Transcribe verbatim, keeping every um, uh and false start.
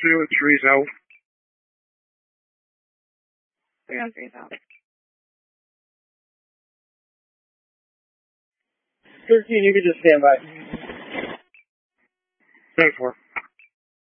two, three's out. Three on three's out. thirteen, you can just stand by. ten four.